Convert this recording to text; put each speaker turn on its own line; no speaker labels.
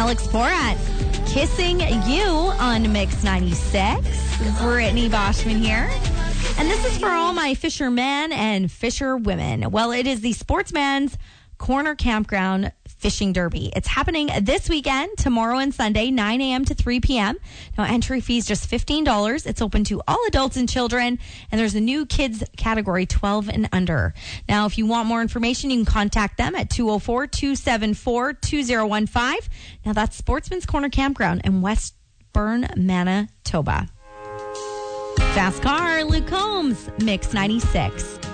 Alex Porat, Kissing You on Mix 96. Brittany Boschman here. And this is for all my fishermen and fisherwomen. Well, it is the Sportsman's Corner Campground Fishing Derby. It's happening this weekend, tomorrow and Sunday, 9 a.m. to 3 p.m. Now, entry fee is just $15. It's open to all adults and children, and there's a new kids category, 12 and under. Now, if you want more information, you can contact them at 204-274-2015. Now, that's Sportsman's Corner Campground in Westburn, Manitoba. Fast Car, Luke Combs, Mix 96.